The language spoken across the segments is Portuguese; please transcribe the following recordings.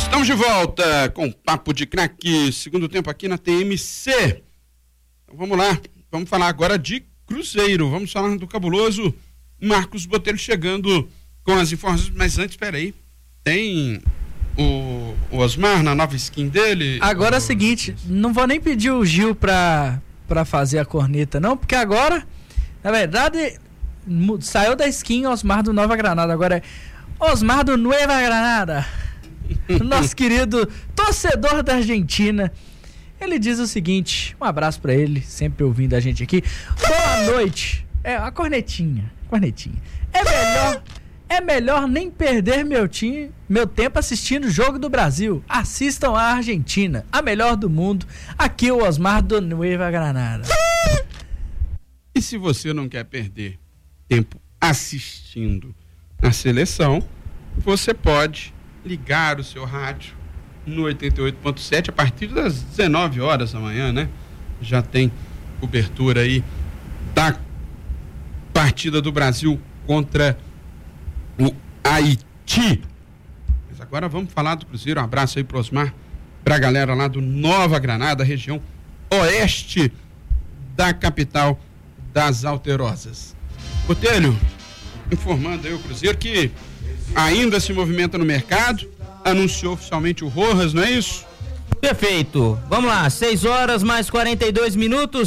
Estamos de volta com o Papo de Craque, segundo tempo aqui na TMC. Então vamos lá, vamos falar agora de Cruzeiro, vamos falar do cabuloso Marcos Botelho chegando com as informações, mas antes, peraí, tem o Osmar na nova skin dele? Agora é o seguinte, não vou nem pedir o Gil pra fazer a corneta não, porque agora, na verdade, saiu da skin Osmar do Nova Granada, agora é Osmar do Nueva Granada. Nosso querido torcedor da Argentina. Ele diz o seguinte, um abraço pra ele, sempre ouvindo a gente aqui. Boa noite. A cornetinha. É melhor nem perder meu tempo assistindo o Jogo do Brasil. Assistam a Argentina, a melhor do mundo. Aqui o Osmar do Nueva Granada. E se você não quer perder tempo assistindo a seleção, você pode ligar o seu rádio no 88.7 a partir das 19 horas da manhã, né? Já tem cobertura aí da partida do Brasil contra o Haiti. Mas agora vamos falar do Cruzeiro. Um abraço aí pro Osmar, pra galera lá do Nova Granada, região oeste da capital das Alterosas. Botelho, informando aí o Cruzeiro que ainda se movimenta no mercado, anunciou oficialmente o Rojas, não é isso? Perfeito, vamos lá, 6 horas mais 42 minutos,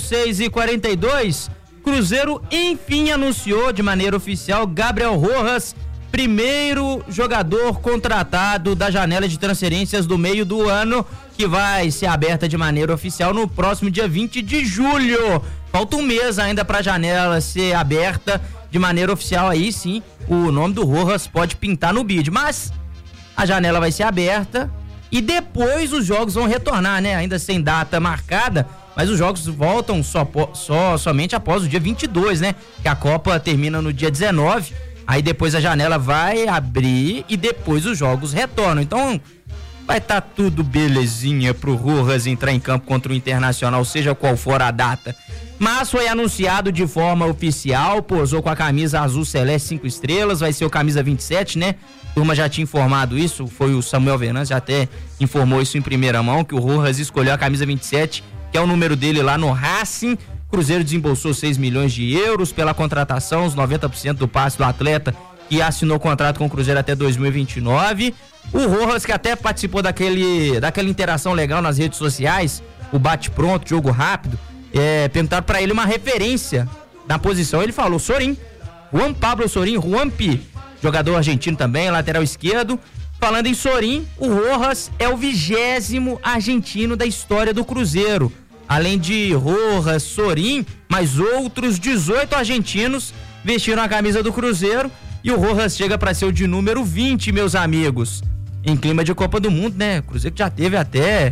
6h42, Cruzeiro enfim anunciou de maneira oficial Gabriel Rojas, primeiro jogador contratado da janela de transferências do meio do ano, que vai ser aberta de maneira oficial no próximo dia 20 de julho. Falta um mês ainda para a janela ser aberta de maneira oficial, aí sim o nome do Rojas pode pintar no bid, mas a janela vai ser aberta e depois os jogos vão retornar, né? Ainda sem data marcada, mas os jogos voltam somente após o dia 22, né? Que a Copa termina no dia 19, aí depois a janela vai abrir e depois os jogos retornam. Então vai estar tudo belezinha pro Rojas entrar em campo contra o Internacional, seja qual for a data. Mas foi anunciado de forma oficial, posou com a camisa azul celeste 5 estrelas, vai ser o camisa 27, né? A turma já tinha informado isso, foi o Samuel Venâncio, já até informou isso em primeira mão, que o Rojas escolheu a camisa 27, que é o número dele lá no Racing. Cruzeiro desembolsou 6 milhões de euros pela contratação, os 90% do passe do atleta, que assinou contrato com o Cruzeiro até 2029. O Rojas, que até participou daquela interação legal nas redes sociais, o bate-pronto, jogo rápido, perguntaram pra ele uma referência na posição, ele falou Sorin, Juan Pablo Sorin, Juanpi, jogador argentino também, lateral esquerdo. Falando em Sorin, o Rojas é o 20º argentino da história do Cruzeiro. Além de Rojas, Sorin, mais outros 18 argentinos vestiram a camisa do Cruzeiro e o Rojas chega para ser o de número 20, meus amigos. Em clima de Copa do Mundo, né? O Cruzeiro já teve até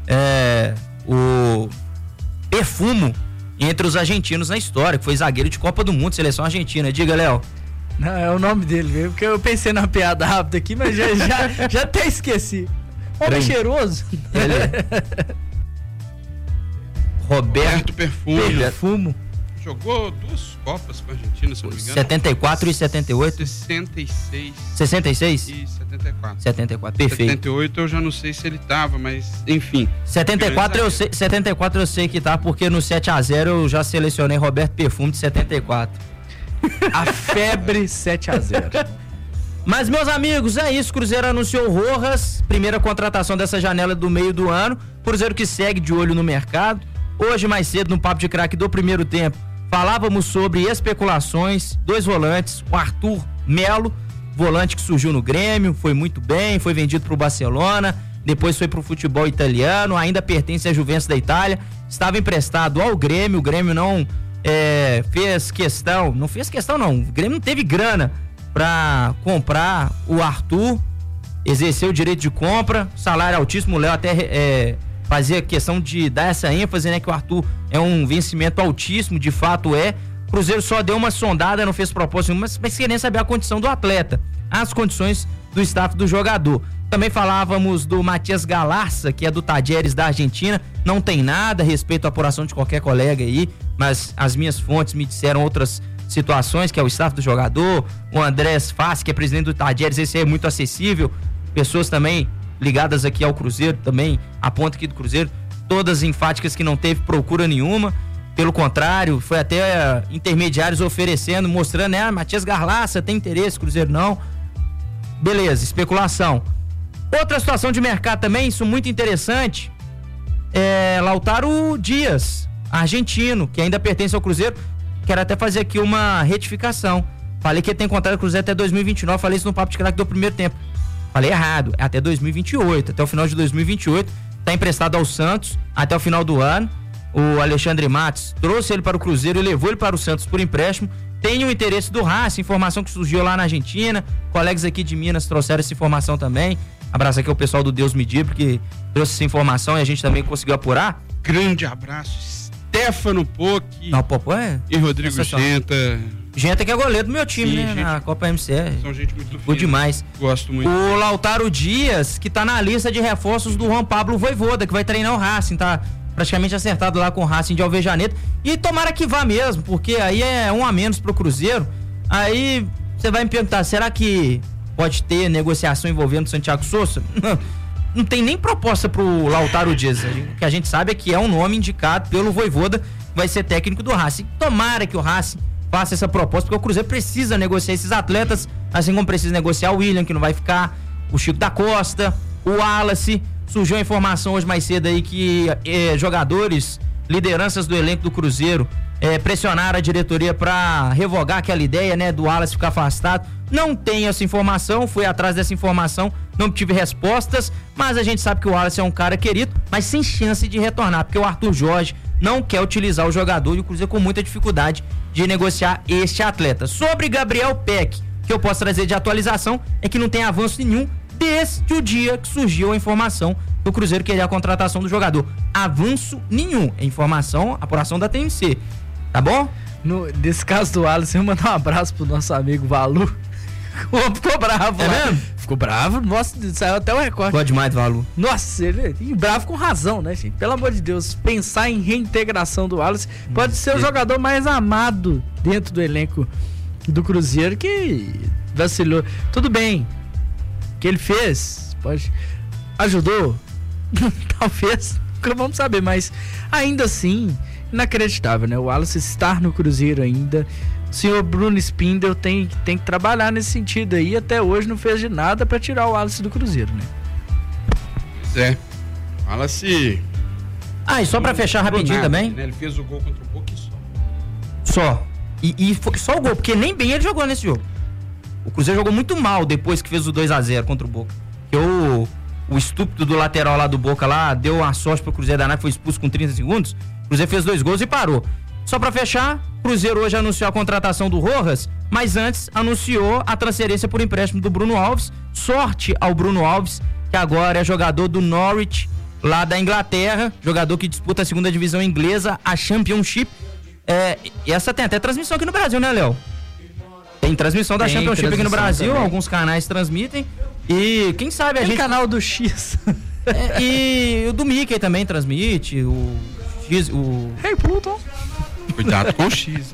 o Perfumo entre os argentinos na história, que foi zagueiro de Copa do Mundo, seleção argentina. Diga, Léo. Não, é o nome dele, viu? Porque eu pensei numa piada rápida aqui, mas já até esqueci. Homem cheiroso. Roberto Perfumo. Jogou 2 Copas com a Argentina, se não me engano. 74 e 78? 66. 66? E 74. 74, perfeito. 78 eu já não sei se ele tava, mas enfim. 74 eu sei que tá, porque no 7x0 eu já selecionei Roberto Perfumo de 74. A febre 7x0. Mas, meus amigos, é isso. Cruzeiro anunciou o Rojas, primeira contratação dessa janela do meio do ano. Cruzeiro que segue de olho no mercado. Hoje, mais cedo, no Papo de Craque do primeiro tempo, falávamos sobre especulações, 2 volantes, o Arthur Melo, volante que surgiu no Grêmio, foi muito bem, foi vendido para o Barcelona, depois foi para o futebol italiano, ainda pertence à Juventus da Itália, estava emprestado ao Grêmio, o Grêmio não fez questão, o Grêmio não teve grana para comprar o Arthur, exerceu o direito de compra, salário altíssimo, o Léo até fazia questão de dar essa ênfase, né, que o Arthur é um vencimento altíssimo, de fato é. O Cruzeiro só deu uma sondada, não fez proposta nenhuma, mas querendo saber a condição do atleta, as condições do staff do jogador. Também falávamos do Matias Galarza, que é do Talleres da Argentina, não tem nada a respeito à apuração de qualquer colega aí, mas as minhas fontes me disseram outras situações, que é o staff do jogador, o Andrés Fassi, que é presidente do Talleres, esse é muito acessível, pessoas também ligadas aqui ao Cruzeiro também, a ponta aqui do Cruzeiro, todas enfáticas que não teve procura nenhuma. Pelo contrário, foi até intermediários oferecendo, mostrando, né? Matias Garlaça tem interesse, Cruzeiro não. Beleza, especulação. Outra situação de mercado também, isso muito interessante, é Lautaro Dias, argentino, que ainda pertence ao Cruzeiro. Quero até fazer aqui uma retificação. Falei que ele tem contrato com o Cruzeiro até 2029, falei isso no Papo de Craque do primeiro tempo. Falei errado, é até 2028, até o final de 2028, tá emprestado ao Santos até o final do ano. O Alexandre Matos trouxe ele para o Cruzeiro e levou ele para o Santos por empréstimo. Tem o interesse do Racing, informação que surgiu lá na Argentina, colegas aqui de Minas trouxeram essa informação também. Abraço aqui ao pessoal do Deus Medir, porque trouxe essa informação e a gente também conseguiu apurar. Grande abraço, Stefano Poc e Rodrigo Genta. Genta que é goleiro do meu time, Sim, né? gente, na Copa MCR. São gente muito Foi demais. Gosto muito. O Lautaro Dias, que tá na lista de reforços do Juan Pablo Vojvoda, que vai treinar o Racing, tá praticamente acertado lá com o Racing de Alvejaneta. E tomara que vá mesmo, porque aí é um a menos pro Cruzeiro. Aí você vai me perguntar, será que pode ter negociação envolvendo o Santiago Sousa? Não tem nem proposta pro Lautaro Dias. O que a gente sabe é que é um nome indicado pelo Vojvoda, que vai ser técnico do Racing. Tomara que o Racing faça essa proposta, porque o Cruzeiro precisa negociar esses atletas, assim como precisa negociar o William, que não vai ficar, o Chico da Costa, o Wallace. Surgiu a informação hoje mais cedo aí que jogadores, lideranças do elenco do Cruzeiro pressionaram a diretoria para revogar aquela ideia, né, do Wallace ficar afastado. Não tenho essa informação, fui atrás dessa informação, não tive respostas, mas a gente sabe que o Wallace é um cara querido, mas sem chance de retornar, porque o Arthur Jorge não quer utilizar o jogador e o Cruzeiro com muita dificuldade de negociar este atleta. Sobre Gabriel Peck, que eu posso trazer de atualização, é que não tem avanço nenhum desde o dia que surgiu a informação que o Cruzeiro queria a contratação do jogador. Avanço nenhum, é informação, apuração da TMC, tá bom? Nesse caso do Wallace, eu mando um abraço pro nosso amigo Valu. O homem ficou bravo, é lá. Mesmo? Ficou bravo, nossa, saiu até o recorte. Pode demais, Valu. Nossa, ele é bravo com razão, né, gente? Pelo amor de Deus, pensar em reintegração do Wallace pode ser o jogador mais amado dentro do elenco do Cruzeiro, que vacilou. Tudo bem, o que ele fez, ajudou, talvez, nunca vamos saber, mas ainda assim, inacreditável, né? O Wallace estar no Cruzeiro ainda. O senhor Bruno Spindel tem que trabalhar nesse sentido aí. Até hoje não fez de nada pra tirar o Wallace do Cruzeiro, né? Pois é. Wallace. E só pra fechar rapidinho também. Né? Ele fez o gol contra o Boca e só. Só. E foi só o gol, porque nem bem ele jogou nesse jogo. O Cruzeiro jogou muito mal depois que fez o 2-0 contra o Boca. Porque o estúpido do lateral lá do Boca lá deu uma sorte pro Cruzeiro danar, que foi expulso com 30 segundos. O Cruzeiro fez 2 gols e parou. Só pra fechar, o Cruzeiro hoje anunciou a contratação do Rojas, mas antes anunciou a transferência por empréstimo do Bruno Alves. Sorte ao Bruno Alves, que agora é jogador do Norwich, lá da Inglaterra, jogador que disputa a segunda divisão inglesa, a Championship. Essa tem até transmissão aqui no Brasil, né, Léo? Tem transmissão da Championship aqui no Brasil, também. Alguns canais transmitem. E quem sabe a gente... canal do X. E o do Mickey também transmite, o X, o... Hey, Pluton. Cuidado com o X.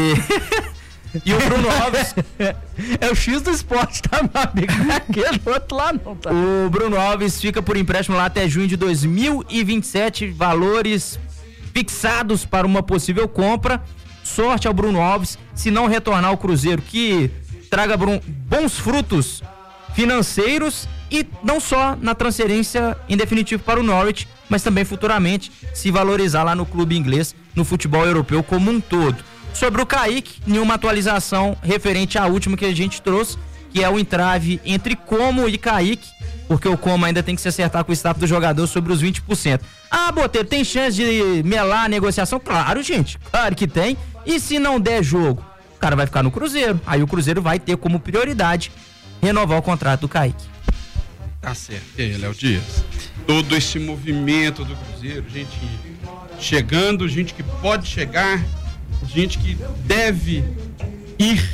E o Bruno Alves... É o X do esporte, tá, meu amigo? Não é aquele outro lá não, tá? O Bruno Alves fica por empréstimo lá até junho de 2027, valores fixados para uma possível compra. Sorte ao Bruno Alves, se não retornar ao Cruzeiro, que traga bons frutos financeiros e não só na transferência em definitivo para o Norwich, mas também futuramente se valorizar lá no clube inglês, no futebol europeu como um todo. Sobre o Kaique, nenhuma atualização referente à última que a gente trouxe, que é o entrave entre Como e Kaique, porque o Como ainda tem que se acertar com o staff do jogador sobre os 20%. Boteiro, tem chance de melar a negociação? Claro, gente, claro que tem. E se não der jogo, o cara vai ficar no Cruzeiro. Aí o Cruzeiro vai ter como prioridade renovar o contrato do Kaique. Tá certo. E aí, Léo Dias? Todo esse movimento do Cruzeiro, gente chegando, gente que pode chegar, gente que deve ir.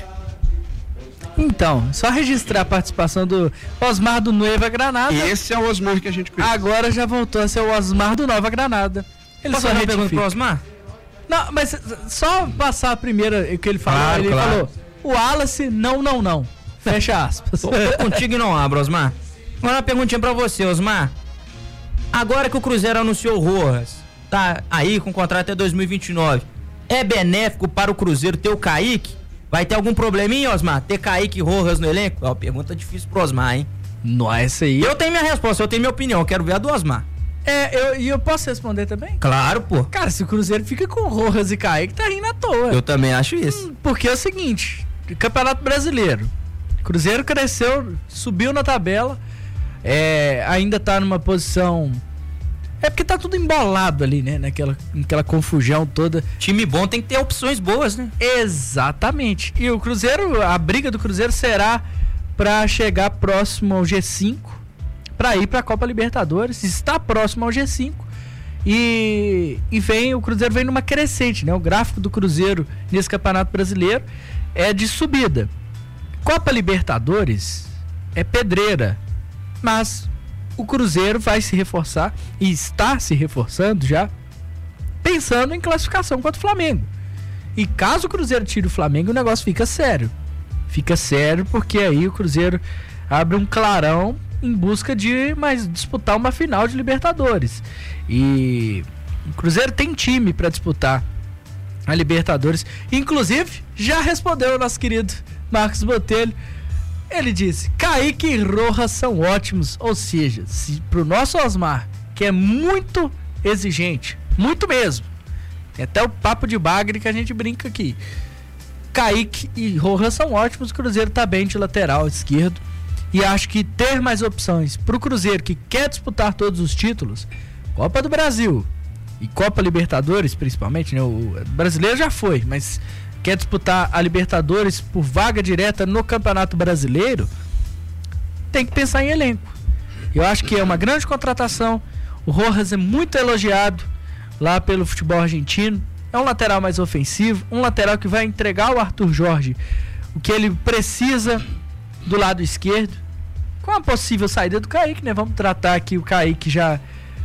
Então, só registrar a participação do Osmar do Nova Granada. Esse é o Osmar que a gente conhece. Agora já voltou a ser o Osmar do Nova Granada. Ele Posso só fazer uma pergunta pro retifica. Osmar? Não, mas só passar a primeira o que ele falou. Claro, ele claro. falou, o Wallace, não. Fecha aspas. Tô contigo e não abro, Osmar. Agora uma perguntinha pra você, Osmar. Agora que o Cruzeiro anunciou o Rojas, tá aí com contrato até 2029, é benéfico para o Cruzeiro ter o Kaique? Vai ter algum probleminha, Osmar? Ter Kaique e Rojas no elenco? Ó, pergunta difícil pro Osmar, hein? Nossa, aí. Eu tenho minha resposta, eu tenho minha opinião, eu quero ver a do Osmar. Eu posso responder também? Claro, pô. Cara, se o Cruzeiro fica com Rojas e Kaique, tá rindo à toa. Eu também acho isso. Porque é o seguinte, Campeonato Brasileiro, Cruzeiro cresceu, subiu na tabela, ainda tá numa posição... É porque tá tudo embolado ali, né? Naquela confusão toda. Time bom tem que ter opções boas, né? Exatamente. E o Cruzeiro, a briga do Cruzeiro será pra chegar próximo ao G5, pra ir pra Copa Libertadores, está próximo ao G5. E o Cruzeiro vem numa crescente, né? O gráfico do Cruzeiro nesse Campeonato Brasileiro é de subida. Copa Libertadores é pedreira, mas o Cruzeiro vai se reforçar e está se reforçando já, pensando em classificação contra o Flamengo. E caso o Cruzeiro tire o Flamengo, o negócio fica sério. Fica sério porque aí o Cruzeiro abre um clarão em busca de disputar uma final de Libertadores. E o Cruzeiro tem time para disputar a Libertadores. Inclusive, já respondeu o nosso querido Marcos Botelho. Ele disse: Kaique e Rojas são ótimos. Ou seja, se pro nosso Osmar, que é muito exigente, muito mesmo, tem até o papo de bagre que a gente brinca aqui, Kaique e Rojas são ótimos, o Cruzeiro tá bem de lateral esquerdo. E acho que ter mais opções pro Cruzeiro que quer disputar todos os títulos, Copa do Brasil e Copa Libertadores principalmente, né? O brasileiro já foi, mas quer disputar a Libertadores por vaga direta no Campeonato Brasileiro, tem que pensar em elenco. Eu acho que é uma grande contratação. O Rojas é muito elogiado lá pelo futebol argentino. É um lateral mais ofensivo, um lateral que vai entregar ao Arthur Jorge o que ele precisa do lado esquerdo, com a possível saída do Kaique, né? Vamos tratar aqui o Kaique, já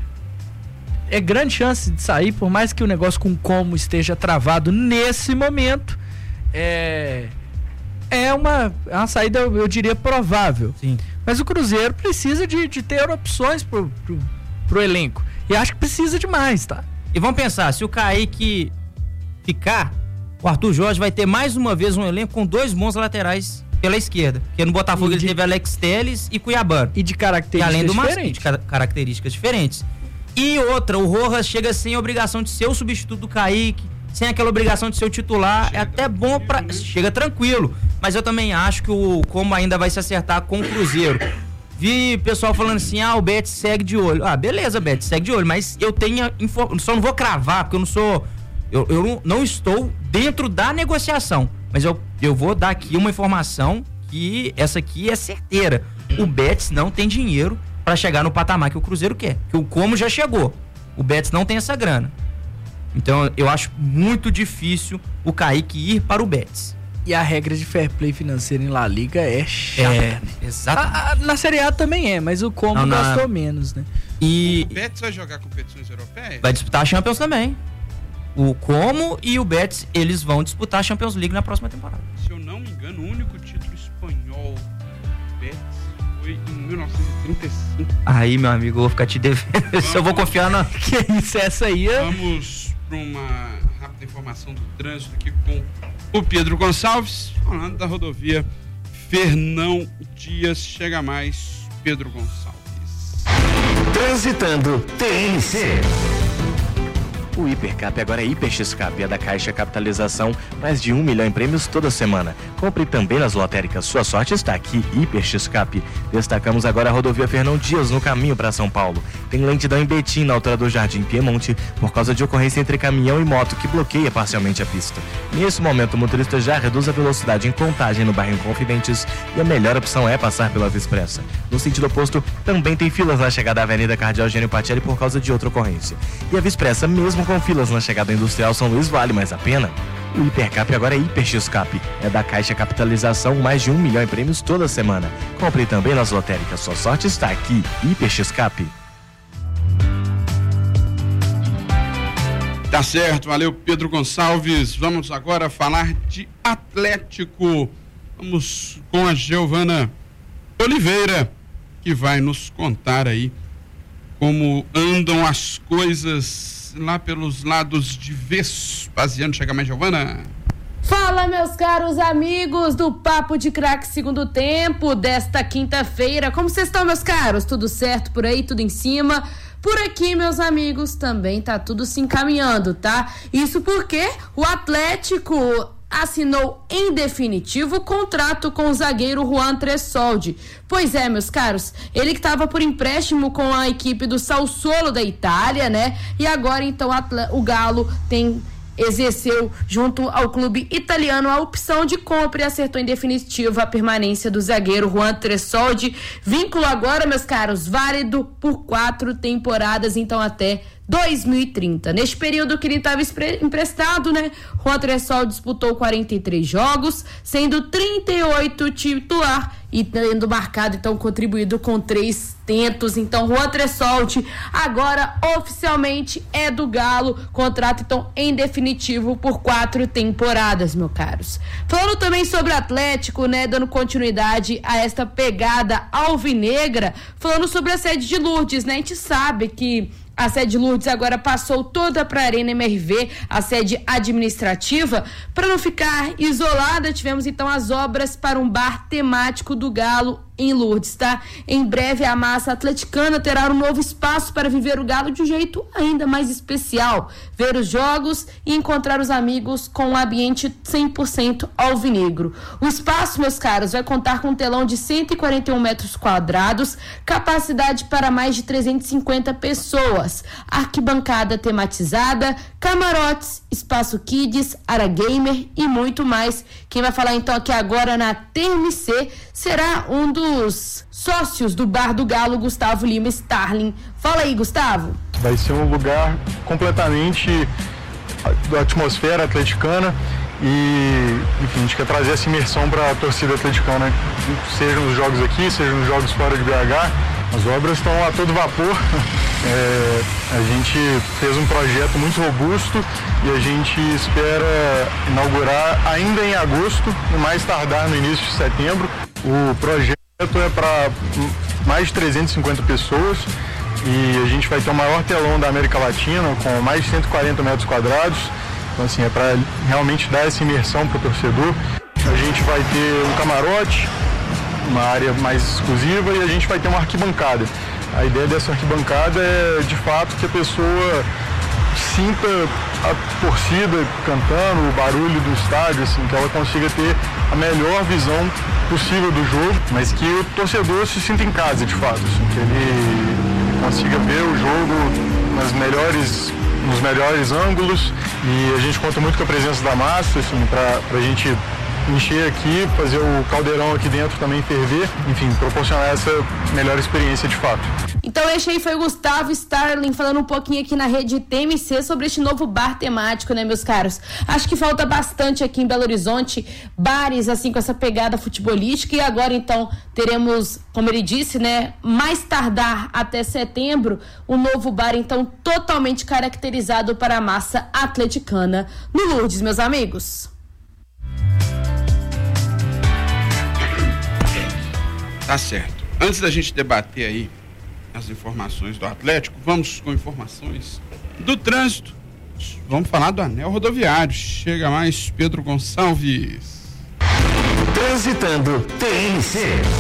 é grande chance de sair, por mais que o negócio com Como esteja travado nesse momento. É uma saída, eu diria, provável. Sim. Mas o Cruzeiro precisa de ter opções pro elenco. E acho que precisa demais, tá? E vamos pensar, se o Kaique ficar, o Arthur Jorge vai ter mais uma vez um elenco com dois bons laterais pela esquerda. Porque no Botafogo ele teve Alex Telles e Cuiabá. E de características diferentes. Características diferentes. E outra, o Rojas chega sem a obrigação de ser o substituto do Kaique, sem aquela obrigação de ser o titular. É até bom pra... Chega tranquilo. Mas eu também acho que o Como ainda vai se acertar com o Cruzeiro. Vi pessoal falando assim, o Betis segue de olho. Beleza, Betis segue de olho, mas eu tenho... Só não vou cravar, porque eu não sou... Eu não estou dentro da negociação. Mas eu vou dar aqui uma informação que essa aqui é certeira. O Betis não tem dinheiro para chegar no patamar que o Cruzeiro quer. Que o Como já chegou. O Betis não tem essa grana. Então eu acho muito difícil o Kaique ir para o Betis. E a regra de fair play financeiro em La Liga é chata. Exato. Na Série A também é, mas o Como gastou menos, né? E o Betis vai jogar competições europeias? Vai disputar a Champions também. O Como e o Betis, eles vão disputar a Champions League na próxima temporada. Se eu não me engano, o único título espanhol do Betis foi em 1935. Aí, meu amigo, eu vou ficar te devendo. Se eu vou confiar na... Que isso, essa aí é... Vamos para uma rápida informação do trânsito aqui com o Pedro Gonçalves, falando da rodovia Fernão Dias. Chega mais, Pedro Gonçalves. Transitando TNC. O Hipercap agora é HiperXCap, é da Caixa Capitalização, mais de 1 milhão em prêmios toda semana. Compre também nas lotéricas, sua sorte está aqui, HiperXCap. Destacamos agora a rodovia Fernão Dias, no caminho para São Paulo. Tem lentidão em Betim, na altura do Jardim Piemonte, por causa de ocorrência entre caminhão e moto, que bloqueia parcialmente a pista. Nesse momento, o motorista já reduz a velocidade em Contagem, no bairro Confidentes, e a melhor opção é passar pela Via Expressa. No sentido oposto, também tem filas na chegada à Avenida Cardeal Eugênio Pacelli por causa de outra ocorrência. E a Via Expressa, mesmo com filas na chegada industrial São Luís, vale mais a pena? O Hipercap agora é HiperXCap, é da Caixa Capitalização, mais de 1 milhão em prêmios toda semana. Compre também nas lotéricas, sua sorte está aqui, HiperXCap. Tá certo, valeu Pedro Gonçalves. Vamos agora falar de Atlético. Vamos com a Giovana Oliveira. que vai nos contar aí como andam as coisas lá pelos lados de Vespasiano. Chega mais, Giovana. Fala, meus caros amigos do Papo de Craque segundo tempo desta quinta-feira. Como vocês estão, meus caros? Tudo certo por aí? Tudo em cima? Por aqui, meus amigos, também tá tudo se encaminhando, tá? Isso porque o Atlético assinou em definitivo o contrato com o zagueiro Juan Tressoldi. Pois é, meus caros, ele que estava por empréstimo com a equipe do Sassuolo da Itália, né? E agora, então, o Galo exerceu junto ao clube italiano a opção de compra e acertou em definitivo a permanência do zagueiro Juan Tressoldi. Vínculo agora, meus caros, válido por 4 temporadas, então até 2030. Neste período que ele estava emprestado, né? Juan Tressoldi disputou 43 jogos, sendo 38 titular e tendo marcado, então, contribuído com 3 tentos. Então, Juan Tressoldi agora oficialmente é do Galo, contrato, então, em definitivo por 4 temporadas, meus caros. Falando também sobre o Atlético, né? Dando continuidade a esta pegada alvinegra, falando sobre a sede de Lourdes, né? A gente sabe que a sede Lourdes agora passou toda para a Arena MRV, a sede administrativa. Para não ficar isolada, tivemos então as obras para um bar temático do Galo em Lourdes, tá? Em breve a massa atleticana terá um novo espaço para viver o Galo de um jeito ainda mais especial, ver os jogos e encontrar os amigos com um ambiente 100% alvinegro. O espaço, meus caros, vai contar com um telão de 141 metros quadrados, capacidade para mais de 350 pessoas, arquibancada tematizada, camarotes, espaço kids, área gamer e muito mais. Quem vai falar então aqui agora na TMC será um dos sócios do Bar do Galo, Gustavo Lima Starling. Fala aí, Gustavo. Vai ser um lugar completamente da atmosfera atleticana e, enfim, a gente quer trazer essa imersão para a torcida atleticana, seja nos jogos aqui, seja nos jogos fora de BH. As obras estão a todo vapor. A gente fez um projeto muito robusto e a gente espera inaugurar ainda em agosto, no mais tardar no início de setembro. O projeto é para mais de 350 pessoas e a gente vai ter o maior telão da América Latina, com mais de 140 metros quadrados. Então, assim, é para realmente dar essa imersão para o torcedor. A gente vai ter um camarote, uma área mais exclusiva, e a gente vai ter uma arquibancada. A ideia dessa arquibancada é, de fato, que a pessoa sinta a torcida cantando, o barulho do estádio, assim, que ela consiga ter a melhor visão possível do jogo, mas que o torcedor se sinta em casa, de fato, assim, que ele consiga ver o jogo nos melhores ângulos, e a gente conta muito com a presença da massa, assim, para a gente encher aqui, fazer o caldeirão aqui dentro também ferver, enfim, proporcionar essa melhor experiência de fato. Então este aí foi o Gustavo Starling falando um pouquinho aqui na rede TMC sobre este novo bar temático, né, meus caros? Acho que falta bastante aqui em Belo Horizonte bares assim com essa pegada futebolística, e agora então teremos, como ele disse, né, mais tardar até setembro, um novo bar então totalmente caracterizado para a massa atleticana no Lourdes, meus amigos. Tá certo. Antes da gente debater aí as informações do Atlético, vamos com informações do trânsito. Vamos falar do anel rodoviário. Chega mais Pedro Gonçalves. Transitando TNC.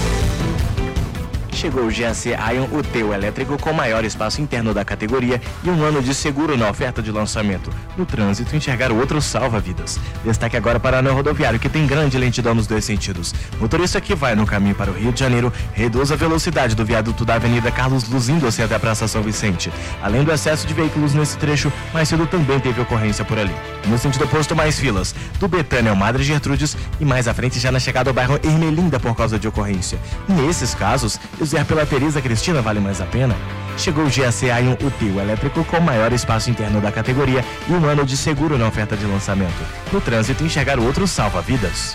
Chegou o GAC Ion, o teu elétrico com maior espaço interno da categoria e um ano de seguro na oferta de lançamento. No trânsito, enxergar o outro salva vidas. Destaque agora para o anel rodoviário, que tem grande lentidão nos 2 sentidos. Motorista que vai no caminho para o Rio de Janeiro, reduz a velocidade do viaduto da Avenida Carlos Luz indo-se até a Praça São Vicente. Além do excesso de veículos nesse trecho, mais cedo também teve ocorrência por ali. No sentido oposto, mais filas. Do Betânia ao Madre Gertrudes e mais à frente já na chegada ao bairro Ermelinda por causa de ocorrência. Nesses casos, usar pela Teresa Cristina vale mais a pena. Chegou o GAC Ion, o teu elétrico com maior espaço interno da categoria e um ano de seguro na oferta de lançamento. No trânsito, enxergar o outro salva vidas.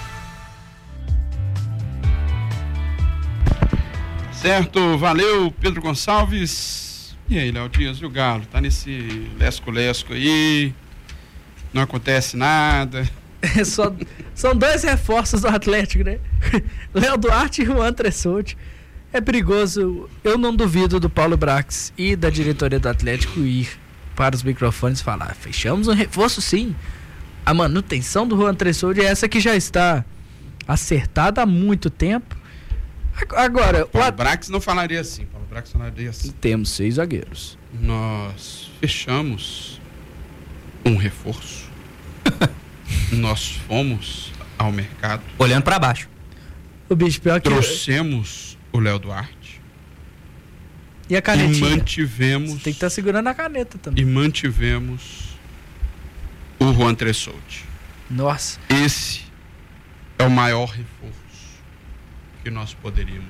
Certo, valeu Pedro Gonçalves. E aí, Léo Dias, e o Galo? Tá nesse lesco-lesco aí, não acontece nada. São 2 reforços do Atlético, né? Léo Duarte e Juan Tressoldi. É perigoso. Eu não duvido do Paulo Brax e da diretoria do Atlético ir para os microfones e falar: fechamos um reforço sim. A manutenção do Juan Tressoldi é essa que já está acertada há muito tempo. Agora, Paulo Brax não falaria assim. Paulo Brax falaria assim: temos 6 zagueiros. Nós fechamos um reforço. Nós fomos ao mercado. Olhando para baixo. O bicho, pior que... Trouxemos o Léo Duarte. E a canetinha? E mantivemos... Você tem que estar segurando a caneta também. E mantivemos o Juan Tressoldi. Nossa. Esse é o maior reforço que nós poderíamos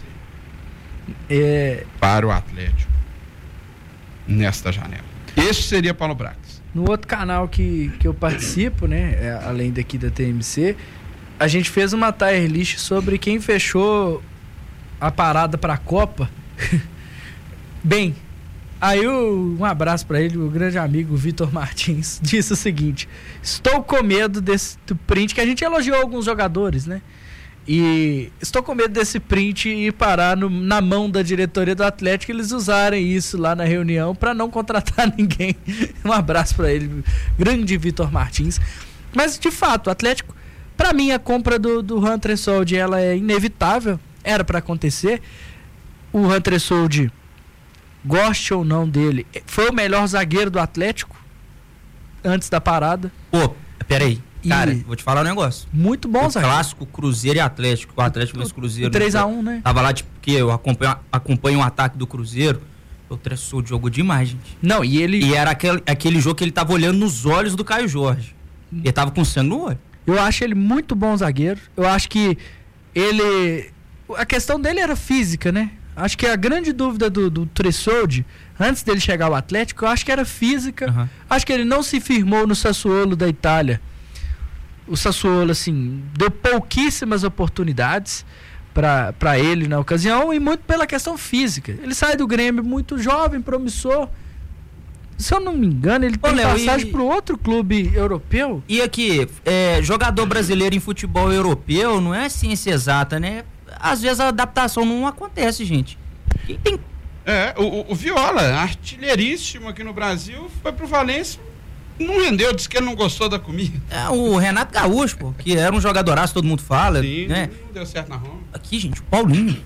trazer para o Atlético nesta janela. Esse seria Paulo Brax. No outro canal que eu participo, né, além daqui da TMC, a gente fez uma tier list sobre quem fechou a parada pra Copa. Bem, aí um abraço pra ele, o grande amigo Vitor Martins, disse o seguinte: estou com medo desse print, que a gente elogiou alguns jogadores, né? E estou com medo desse print ir parar na mão da diretoria do Atlético, eles usarem isso lá na reunião para não contratar ninguém. Um abraço para ele, grande Vitor Martins. Mas de fato, o Atlético, para mim, a compra do Juan Tressoldi, ela é inevitável, era para acontecer. O Juan Tressoldi, goste ou não dele, foi o melhor zagueiro do Atlético antes da parada. Pô, peraí. Cara, vou te falar um negócio. Muito bom, zagueiro. Clássico Cruzeiro e Atlético. O Atlético vs Cruzeiro. 3-1, né? Tava lá, tipo, porque eu acompanho o ataque do Cruzeiro. O Tressoldi jogou demais, gente. Não, e era aquele jogo que ele tava olhando nos olhos do Caio Jorge. Ele tava com sangue no olho. Eu acho ele muito bom zagueiro. Eu acho que ele... A questão dele era física, né? Acho que a grande dúvida do Tressoldi, antes dele chegar ao Atlético, eu acho que era física. Uhum. Acho que ele não se firmou no Sassuolo da Itália. O Sassuolo, assim, deu pouquíssimas oportunidades para ele na ocasião, e muito pela questão física. Ele sai do Grêmio muito jovem, promissor. Se eu não me engano, ele tem passagem para outro clube europeu. E aqui, jogador brasileiro em futebol europeu não é ciência exata, né? Às vezes a adaptação não acontece, gente. O Viola, artilheiríssimo aqui no Brasil, foi pro Valência. Não rendeu, disse que ele não gostou da comida. O Renato Gaúcho, pô, que era um jogadoraço, todo mundo fala. Sim, né? Não deu certo na Roma. Aqui, gente, o Paulinho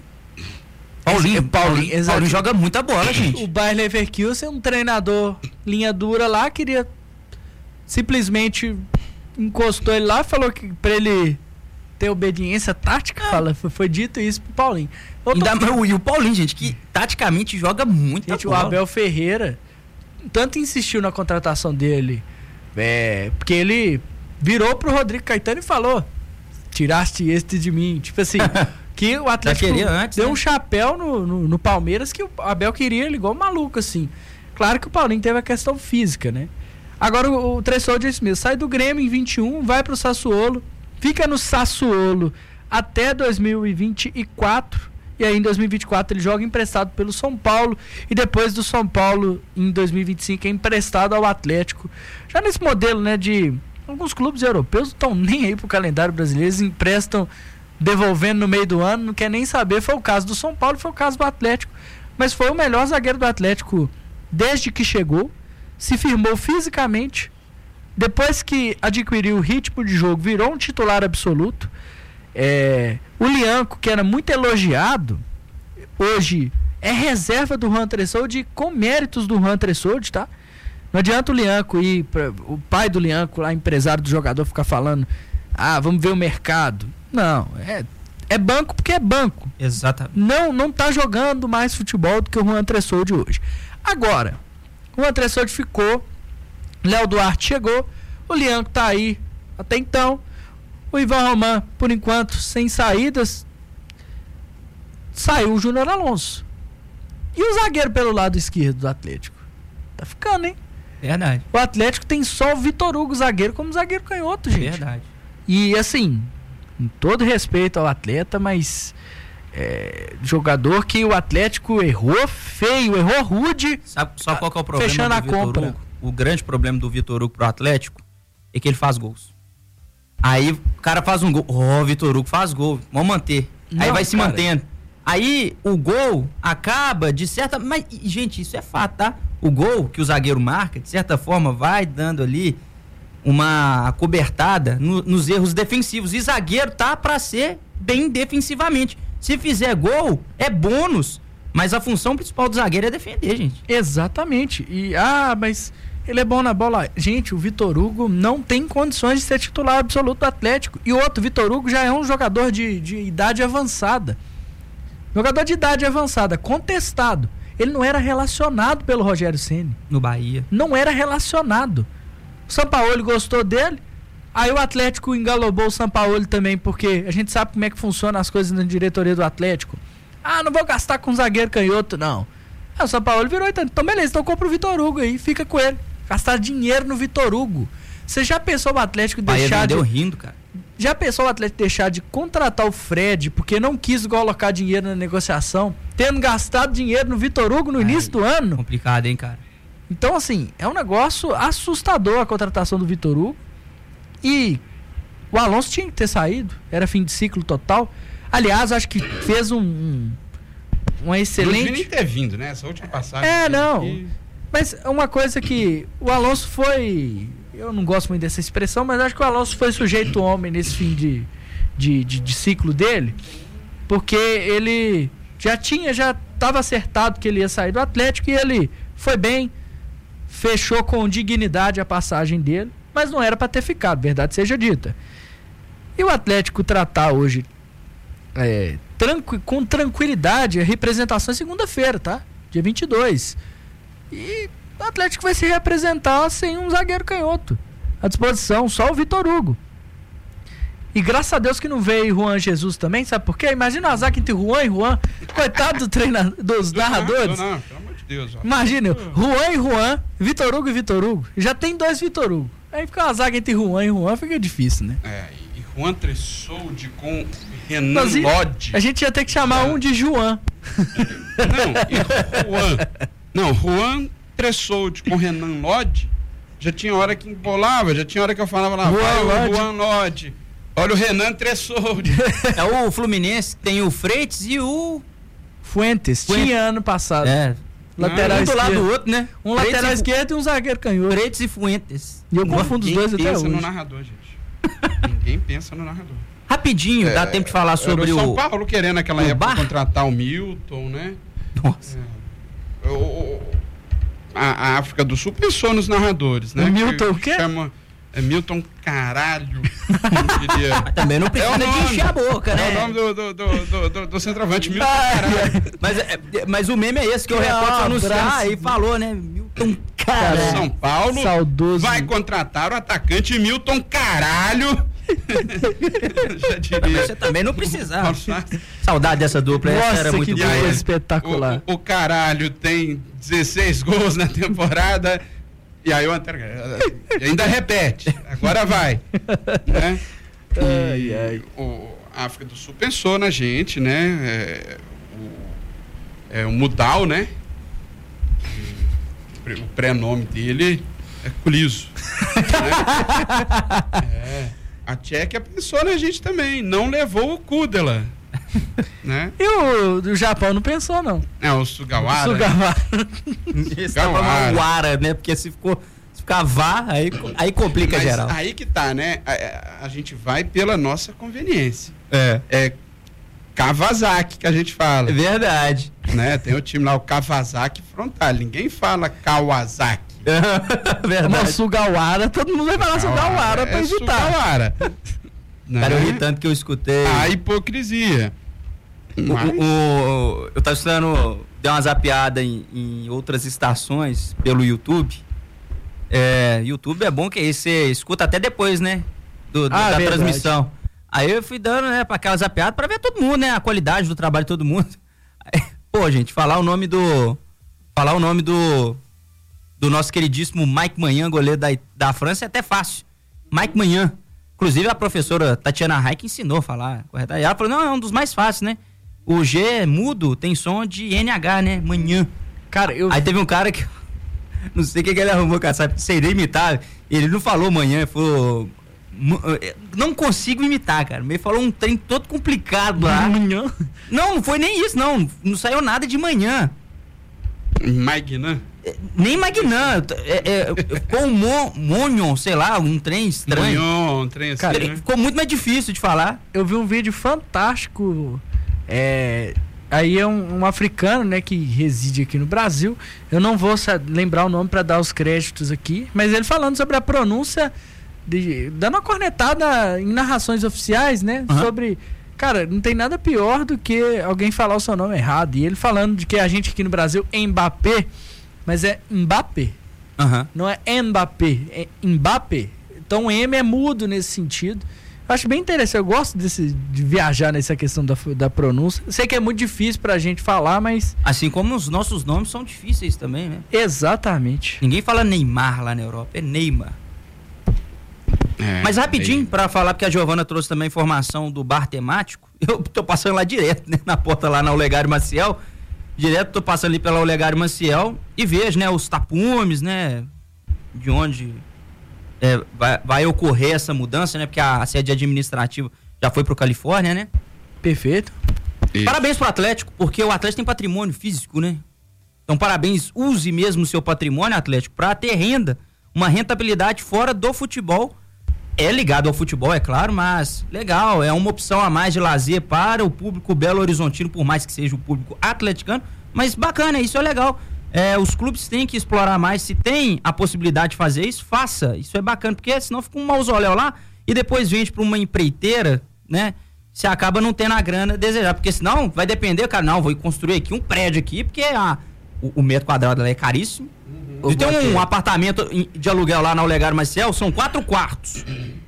joga muita bola, gente. O Bayer Leverkusen, um treinador linha dura lá, queria simplesmente encostou ele lá, falou que pra ele ter obediência tática, foi dito isso pro Paulinho. E o Paulinho, gente, que taticamente joga muita bola. O Abel Ferreira tanto insistiu na contratação dele, porque ele virou pro Rodrigo Caetano e falou: tiraste este de mim. Tipo assim, que o Atlético deu um chapéu no Palmeiras, que o Abel queria ele igual maluco, assim. Claro que o Paulinho teve a questão física, né? Agora o Tressoldi é isso mesmo, sai do Grêmio em 21, vai pro Sassuolo, fica no Sassuolo até 2024. E aí em 2024 ele joga emprestado pelo São Paulo, e depois do São Paulo em 2025 é emprestado ao Atlético. Já nesse modelo, né, de alguns clubes europeus não estão nem aí pro calendário brasileiro, eles emprestam devolvendo no meio do ano, não quer nem saber. Foi o caso do São Paulo, foi o caso do Atlético, mas foi o melhor zagueiro do Atlético desde que chegou, se firmou fisicamente, depois que adquiriu o ritmo de jogo, virou um titular absoluto. O Lianco, que era muito elogiado, hoje é reserva do Juan Tressoldi, com méritos do Juan Tressoldi, tá? Não adianta o Lianco ir, o pai do Lianco, lá, empresário do jogador, ficar falando: vamos ver o mercado. Não, é banco porque é banco. Exatamente. Não tá jogando mais futebol do que o Juan Tressoldi hoje. Agora, o Juan Tressoldi ficou, Léo Duarte chegou, o Lianco tá aí até então. O Ivan Roman, por enquanto, sem saídas. Saiu o Júnior Alonso. E o zagueiro pelo lado esquerdo do Atlético? Tá ficando, hein? Verdade. O Atlético tem só o Vitor Hugo, zagueiro, como zagueiro canhoto, gente. Verdade. E assim, com todo respeito ao atleta, mas jogador que o Atlético errou feio, errou rude. Sabe só qual que é o problema fechando do Vitor compra. Hugo? O grande problema do Vitor Hugo pro Atlético é que ele faz gols. Aí o cara faz um gol. Vitor Hugo faz gol. Vamos manter. Aí vai se mantendo. Aí o gol acaba de certa... Mas, gente, isso é fato, tá? O gol que o zagueiro marca, de certa forma, vai dando ali uma cobertada nos erros defensivos. E zagueiro tá pra ser bem defensivamente. Se fizer gol, é bônus. Mas a função principal do zagueiro é defender, gente. Exatamente. E, mas ele é bom na bola. Gente, o Vitor Hugo não tem condições de ser titular absoluto do Atlético. E outro, o Vitor Hugo já é um jogador de idade avançada. Jogador de idade avançada, contestado. Ele não era relacionado pelo Rogério Ceni. No Bahia. Não era relacionado. O Sampaoli gostou dele. Aí o Atlético engalobou o Sampaoli também, porque a gente sabe como é que funciona as coisas na diretoria do Atlético. Não vou gastar com zagueiro canhoto, não. O Sampaoli virou então beleza, então compra o Vitor Hugo aí, fica com ele. Gastar dinheiro no Vitor Hugo. Você já pensou o Atlético deixar de... rindo, cara. Já pensou o Atlético deixar de contratar o Fred porque não quis colocar dinheiro na negociação, tendo gastado dinheiro no Vitor Hugo no início do ano? Complicado, hein, cara? Então, assim, é um negócio assustador a contratação do Vitor Hugo. E o Alonso tinha que ter saído, era fim de ciclo total. Aliás, acho que fez uma excelente... Não devia nem ter vindo, né? Essa última passagem. Não. Aqui... Mas uma coisa que o Alonso foi... Eu não gosto muito dessa expressão, mas acho que o Alonso foi sujeito homem nesse fim de ciclo dele, porque ele já estava acertado que ele ia sair do Atlético e ele foi bem, fechou com dignidade a passagem dele, mas não era para ter ficado, verdade seja dita. E o Atlético tratar hoje com tranquilidade a representação é segunda-feira, tá? Dia 22. E o Atlético vai se representar sem um zagueiro canhoto à disposição, só o Vitor Hugo. E graças a Deus que não veio Juan Jesus também, sabe por quê? Imagina o zaga entre Juan e Juan, coitado dos narradores. Não, pelo amor de Deus. Ó. Imagina, Juan e Juan, Vitor Hugo e Vitor Hugo. Já tem 2 Vitor Hugo. Aí fica uma zaga entre Juan e Juan, fica difícil, né? E Juan Tressoldi com Renan Lodge. A gente ia ter que chamar um de Juan. Juan Tressoldi com Renan Lodge, já tinha hora que embolava, já tinha hora que eu falava lá, Juan Lodge, olha o Renan Tressoldi. É o Fluminense, tem o Freitas e o Fuentes. Tinha ano passado. Lateral um do esquerdo. lado do outro, né? Um lateral esquerdo e um zagueiro canhoto. Freitas e Fuentes. E eu confundo os dois até hoje. Ninguém pensa no narrador, gente. Ninguém pensa no narrador. Rapidinho, dá tempo de falar sobre o São Paulo querendo naquela época contratar o Milton, né? Nossa. A África do Sul pensou nos narradores, né? O Milton o quê? Chama Milton Caralho. Mas também não precisa de encher a boca, né? É o nome do centroavante, Milton Caralho. Mas o meme é esse que o repórter foi anunciar e falou, né? Milton Caralho. São Paulo saudoso. Vai contratar o atacante Milton Caralho. Já diria. Você também não precisava. Saudade dessa dupla. Nossa, essa era muito que boa. espetacular. O Caralho tem 16 gols na temporada. E aí o ainda repete. Agora vai. Né? A África do Sul pensou na gente, né? O Mudal, né? O pré-nome dele é Culiso. Né? A Tchequia pensou na gente também, não levou o Kudela, né? E o Japão não pensou, não. O Sugawara. Esse tá falando Wara, né? Porque se ficar vá, aí complica. Mas geral. Aí que tá, né? A gente vai pela nossa conveniência. É Kawasaki que a gente fala. É verdade. Né? Tem o time lá, o Kawasaki frontal. Ninguém fala Kawasaki. Verdade. Mas Sugawara, todo mundo vai falar Sugawara pra evitar. Sugawara. Cara, eu ri tanto que eu escutei. A hipocrisia. Eu tava estudando, dei uma zapeada em outras estações pelo YouTube. YouTube é bom que aí você escuta até depois, né? Da transmissão. Aí eu fui dando, né, pra aquela zapeada pra ver todo mundo, né? A qualidade do trabalho de todo mundo. Aí, pô, gente, falar o nome do nosso queridíssimo Mike Maignan, goleiro da França, é até fácil. Mike Maignan. Inclusive a professora Tatiana Reich ensinou a falar, correto? Aí ela falou, não, é um dos mais fáceis, né? O G mudo tem som de NH, né? Manhã. Cara, Aí teve um cara que, não sei o que ele arrumou, cara, sabe? Seria imitar. Ele não falou manhã, ele falou Não consigo imitar, cara. Ele falou um trem todo complicado lá. Manhã? Não foi nem isso, não. Não saiu nada de manhã. Magnan? Nem Magnan. Ficou um Monion, sei lá, um trem estranho. Monion, um trem assim, Cara, né? Ficou muito mais difícil de falar. Eu vi um vídeo fantástico. Aí é um africano, né, que reside aqui no Brasil. Eu não vou lembrar o nome para dar os créditos aqui, mas ele falando sobre a pronúncia, dando uma cornetada em narrações oficiais, né? Uhum. Sobre. Cara, não tem nada pior do que alguém falar o seu nome errado. E ele falando de que a gente aqui no Brasil é Mbappé, mas é Mbappé. Uhum. Não é Mbappé, é Mbappé. Então o M é mudo nesse sentido. Eu acho bem interessante, eu gosto de viajar nessa questão da pronúncia. Sei que é muito difícil pra gente falar, mas... Assim como os nossos nomes são difíceis também, né? Exatamente. Ninguém fala Neymar lá na Europa, é Neymar. Mas rapidinho, pra falar, porque a Giovana trouxe também informação do bar temático. Eu tô passando lá direto, né? Na porta lá na Olegário Maciel. Direto tô passando ali pela Olegário Maciel e vejo, né? Os tapumes, né? De onde... vai ocorrer essa mudança, né? Porque a sede administrativa já foi pro Califórnia, né? Perfeito. Isso. Parabéns pro Atlético, porque o Atlético tem patrimônio físico, né? Então parabéns, use mesmo o seu patrimônio, Atlético, para ter renda, uma rentabilidade fora do futebol. É ligado ao futebol, é claro, mas legal, é uma opção a mais de lazer para o público belo-horizontino, por mais que seja o público atleticano, mas bacana, isso é legal. Os clubes têm que explorar mais, se tem a possibilidade de fazer isso, faça, isso é bacana, porque senão fica um mausoléu lá e depois vende para uma empreiteira, né? Você acaba não tendo a grana desejada, porque senão vai depender, cara, não, vou construir aqui um prédio aqui, porque o metro quadrado lá é caríssimo. E tem um apartamento de aluguel lá na Olegário Maciel, são 4 quartos.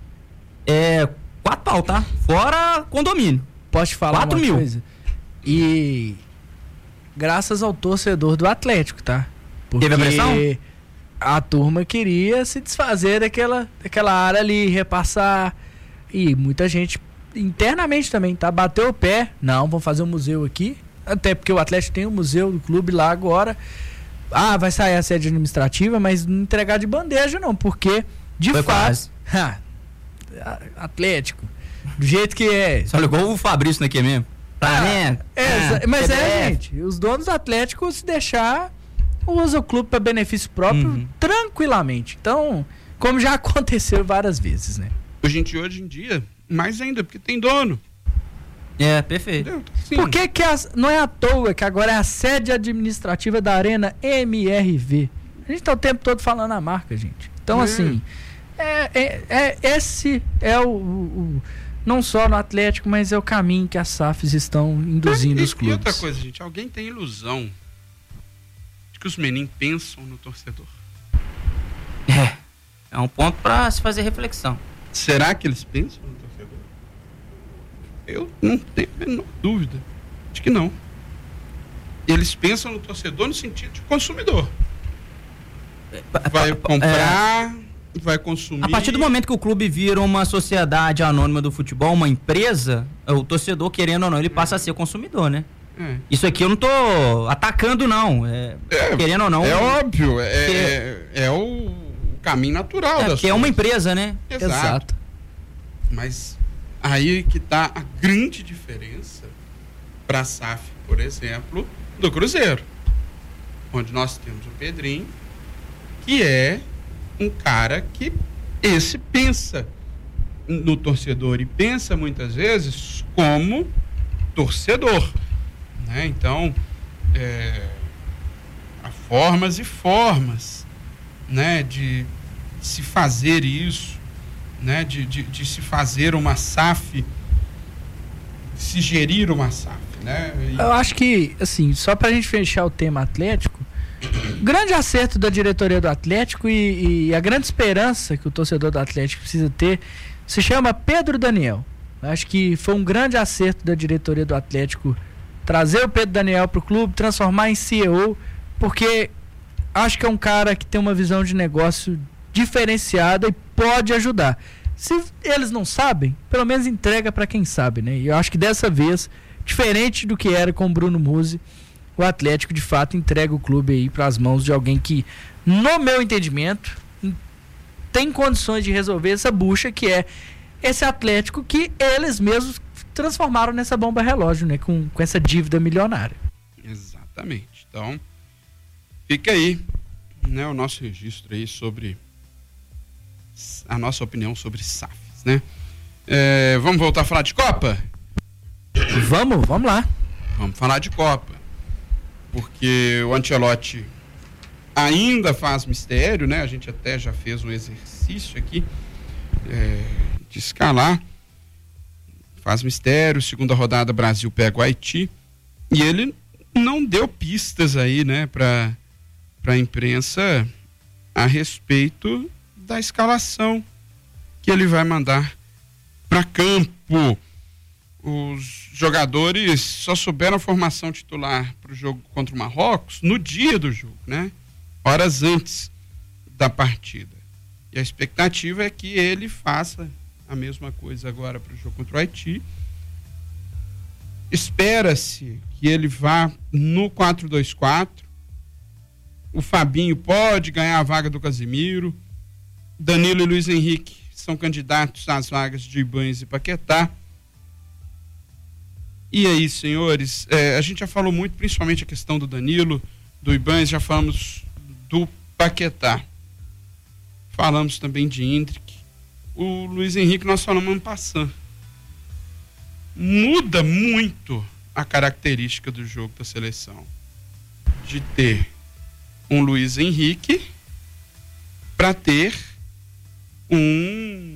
4 pau, tá? Fora condomínio. Posso te falar 4 uma mil. coisa? E graças ao torcedor do Atlético, tá? Porque Teve a pressão? a turma queria se desfazer daquela área ali, repassar. E muita gente internamente também, tá? Bateu o pé. Não, vamos fazer um museu aqui. Até porque o Atlético tem um museu do clube lá agora. Vai sair a sede administrativa, mas não entregar de bandeja não, porque de Foi fato... quase. Atlético, do jeito que é... Só ligou o Fabrício aqui mesmo. Mas gente, os donos do Atlético, se deixar, usa o clube para benefício próprio tranquilamente. Então, como já aconteceu várias vezes, né? Hoje em dia, mais ainda, porque tem dono. Perfeito. Entendeu? Sim. Por que não é à toa que agora é a sede administrativa da Arena MRV? A gente tá o tempo todo falando a marca, gente. Então, assim, esse é o não só no Atlético, mas é o caminho que as SAFs estão induzindo os clubes. E outra coisa, gente, alguém tem ilusão de que os meninos pensam no torcedor? É um ponto para se fazer reflexão. Será que eles pensam no torcedor? Eu não tenho a menor dúvida de que não. Eles pensam no torcedor no sentido de consumidor. Vai comprar, vai consumir. A partir do momento que o clube vira uma sociedade anônima do futebol, uma empresa, o torcedor, querendo ou não, ele passa a ser consumidor, né? Isso aqui eu não tô atacando, não. Querendo ou não. É óbvio, é o caminho natural das coisas. É uma empresa, né? Exato. Mas aí que tá a grande diferença para a SAF, por exemplo, do Cruzeiro. Onde nós temos o Pedrinho, que é um cara que pensa no torcedor e pensa muitas vezes como torcedor, né? Então, há formas e formas, né, de se fazer isso, né, de se fazer uma SAF, se gerir uma SAF, né? Eu acho que, assim, só pra gente fechar o tema Atlético, grande acerto da diretoria do Atlético e a grande esperança que o torcedor do Atlético precisa ter se chama Pedro Daniel. Acho que foi um grande acerto da diretoria do Atlético trazer o Pedro Daniel pro clube, transformar em CEO, porque acho que é um cara que tem uma visão de negócio diferenciada e pode ajudar. Se eles não sabem, pelo menos entrega para quem sabe, né? E eu acho que dessa vez, diferente do que era com o Bruno Musi, o Atlético de fato entrega o clube aí para as mãos de alguém que, no meu entendimento, tem condições de resolver essa bucha que é esse Atlético que eles mesmos transformaram nessa bomba relógio, né? Com essa dívida milionária. Exatamente. Então, fica aí, né, o nosso registro aí sobre a nossa opinião sobre SAFs, né? Vamos voltar a falar de Copa? Vamos lá. Vamos falar de Copa. Porque o Ancelotti ainda faz mistério, né? A gente até já fez um exercício aqui de escalar. Faz mistério, segunda rodada Brasil pega o Haiti. E ele não deu pistas aí, né, para a imprensa a respeito da escalação que ele vai mandar para campo. Os jogadores só souberam a formação titular para o jogo contra o Marrocos no dia do jogo, né? Horas antes da partida. E a expectativa é que ele faça a mesma coisa agora para o jogo contra o Haiti. Espera-se que ele vá no 4-2-4. O Fabinho pode ganhar a vaga do Casemiro. Danilo e Luiz Henrique são candidatos às vagas de Ibañez e Paquetá. E aí, senhores, a gente já falou muito, principalmente a questão do Danilo, do Ibañez, já falamos do Paquetá. Falamos também de Endrick. O Luiz Henrique nós falamos ano passando. Muda muito a característica do jogo da seleção. De ter um Luiz Henrique para ter um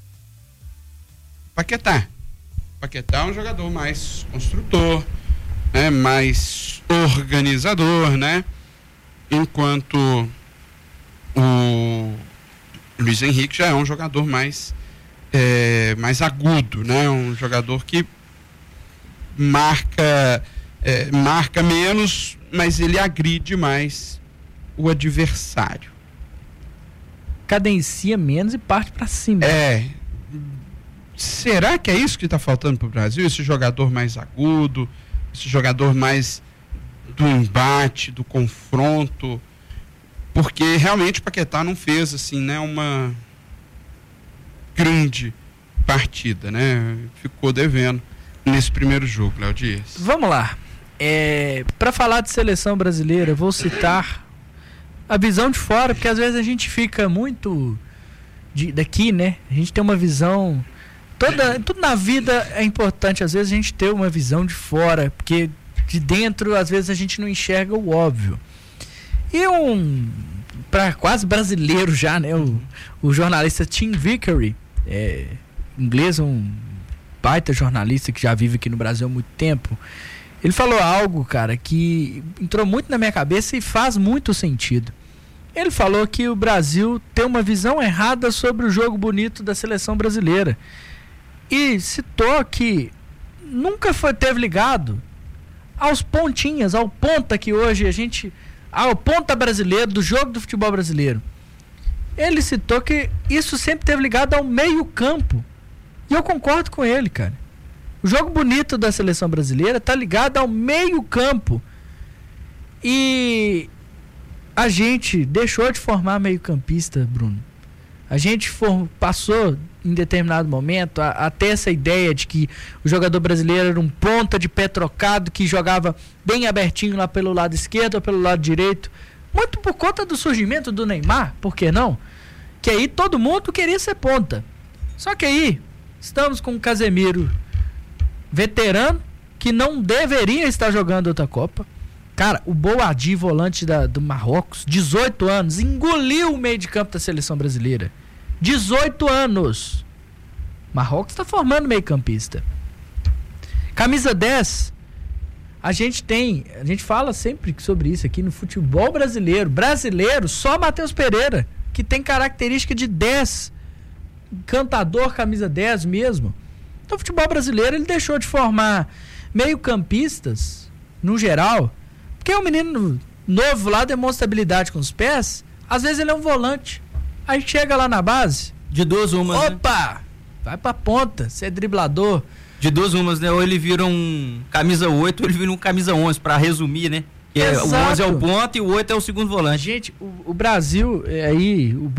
Paquetá. Paquetá é um jogador mais construtor, né, mais organizador, né? Enquanto o Luiz Henrique já é um jogador mais agudo, né? Um jogador que marca menos, mas ele agride mais o adversário. Cadencia menos e parte para cima. Será que é isso que está faltando para o Brasil? Esse jogador mais agudo, esse jogador mais do embate, do confronto? Porque realmente o Paquetá não fez assim, né, uma grande partida, né? Ficou devendo nesse primeiro jogo, Léo Dias. Vamos lá. Para falar de seleção brasileira, vou citar a visão de fora, porque às vezes a gente fica muito daqui, né? A gente tem uma visão... Tudo na vida é importante, às vezes a gente ter uma visão de fora, porque de dentro, às vezes, a gente não enxerga o óbvio. E para quase brasileiro já, né? O jornalista Tim Vickery, inglês, um baita jornalista que já vive aqui no Brasil há muito tempo, ele falou algo, cara, que entrou muito na minha cabeça e faz muito sentido. Ele falou que o Brasil tem uma visão errada sobre o jogo bonito da seleção brasileira. E citou que nunca teve ligado aos pontinhas, ao ponta que hoje ao ponta brasileiro, do jogo do futebol brasileiro. Ele citou que isso sempre teve ligado ao meio campo. E eu concordo com ele, cara. O jogo bonito da seleção brasileira está ligado ao meio campo. E a gente deixou de formar meio campista, Bruno. A gente passou em determinado momento a ter essa ideia de que o jogador brasileiro era um ponta de pé trocado que jogava bem abertinho lá pelo lado esquerdo ou pelo lado direito, muito por conta do surgimento do Neymar, por que não? Que aí todo mundo queria ser ponta. Só que aí estamos com o Casemiro veterano que não deveria estar jogando outra Copa. Cara, o Boadi, volante do Marrocos, 18 anos, engoliu o meio de campo da seleção brasileira. 18 anos. Marrocos está formando meio campista. Camisa 10. A gente fala sempre sobre isso aqui no futebol brasileiro. Brasileiro, só Matheus Pereira, que tem característica de 10. Cantador, camisa 10 mesmo. Então o futebol brasileiro, ele deixou de formar meio campistas, no geral, porque o menino novo lá demonstra habilidade com os pés. Às vezes ele é um volante. Aí chega lá na base. De duas umas. Opa! Né? Vai pra ponta, você é driblador. De duas umas, né? Ou ele vira um camisa 8 ou ele vira um camisa 11, pra resumir, né? Que o 11 é o ponta e o 8 é o segundo volante. Gente, o Brasil, aí, o